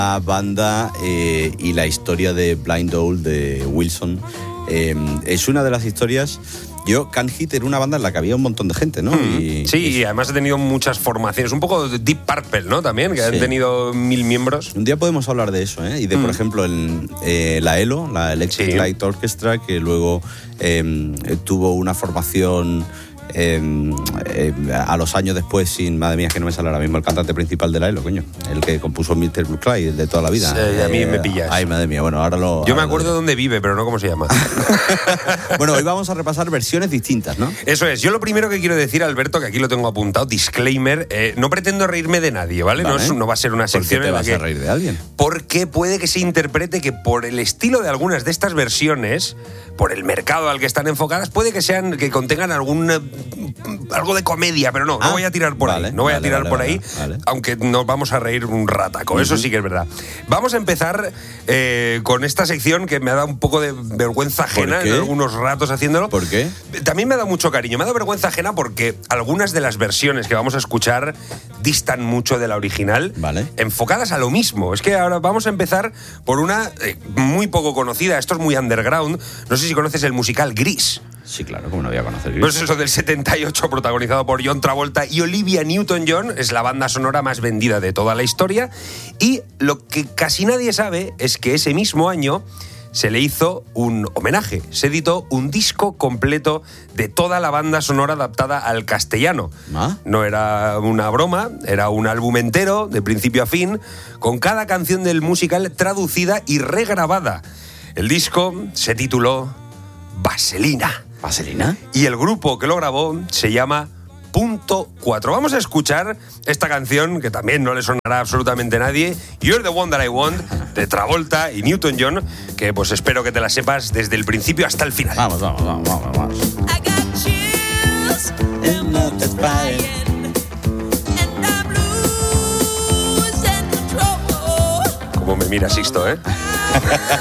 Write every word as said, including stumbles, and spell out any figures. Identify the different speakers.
Speaker 1: La banda eh, y la historia de Blind Owl de Wilson eh, es una de las historias. Yo, Can Hit era una banda en la que había un montón de gente, ¿no?
Speaker 2: Mm,
Speaker 1: y,
Speaker 2: sí,
Speaker 1: y
Speaker 2: y además ha tenido muchas formaciones, un poco de Deep Purple, ¿no? También, que sí. Han tenido mil miembros.
Speaker 1: Un día podemos hablar de eso, ¿eh? Y de, mm. por ejemplo, el, eh, la E L O, la Electric sí. Light Orchestra, que luego eh, tuvo una formación eh, eh, a los años después, sin, madre mía, es que no me sale ahora mismo el cantante principal de la E L O, coño, el que compuso mister Blue Clyde de toda la vida.
Speaker 2: Sí, a mí eh, me pillas.
Speaker 1: Ay, madre mía, bueno, ahora lo...
Speaker 2: Yo
Speaker 1: ahora
Speaker 2: me acuerdo
Speaker 1: lo...
Speaker 2: de dónde vive, pero no cómo se llama.
Speaker 1: Bueno, hoy vamos a repasar versiones distintas, ¿no?
Speaker 2: Eso es. Yo lo primero que quiero decir, Alberto, que aquí lo tengo apuntado, disclaimer, eh, no pretendo reírme de nadie, ¿vale?
Speaker 1: vale.
Speaker 2: No, es, no va a ser una sección
Speaker 1: ¿Por qué te
Speaker 2: en la
Speaker 1: vas
Speaker 2: que...
Speaker 1: a reír de alguien?
Speaker 2: Porque puede que se interprete que por el estilo de algunas de estas versiones, por el mercado al que están enfocadas, puede que sean que contengan algún algo de comedia, pero no, ah, no voy a tirar por vale, ahí, no voy vale, a tirar vale, por vale, ahí, vale. Aunque nos vamos a reír un rataco, uh-huh. Eso sí que es verdad. Vamos a empezar eh, con esta sección que me ha dado un poco de vergüenza ajena en algunos ratos haciéndolo.
Speaker 1: ¿Por qué?
Speaker 2: También me ha dado mucho cariño, me ha dado vergüenza ajena porque algunas de las versiones que vamos a escuchar distan mucho de la original,
Speaker 1: vale.
Speaker 2: enfocadas a lo mismo. Es que ahora vamos a empezar por una eh, muy poco conocida, esto es muy underground, no sé si conoces el musical Gris.
Speaker 1: Sí, claro, como no voy a conocer Gris.
Speaker 2: Pues eso del setenta y ocho, protagonizado por John Travolta y Olivia Newton-John, es la banda sonora más vendida de toda la historia. Y lo que casi nadie sabe es que ese mismo año se le hizo un homenaje. Se editó un disco completo de toda la banda sonora adaptada al castellano.
Speaker 1: ¿Ah?
Speaker 2: No era una broma, era un álbum entero, de principio a fin, con cada canción del musical traducida y regrabada. El disco se tituló Vaselina.
Speaker 1: ¿Vaselina?
Speaker 2: Y el grupo que lo grabó se llama Punto cuatro. Vamos a escuchar esta canción que también no le sonará absolutamente a nadie, You're the One That I Want, de Travolta y Newton-John, que pues espero que te la sepas desde el principio hasta el final.
Speaker 1: Vamos, vamos, vamos, vamos, vamos.
Speaker 3: I got chills and nothing's flying and I'm losing control.
Speaker 2: Como me mira Sixto, ¿eh?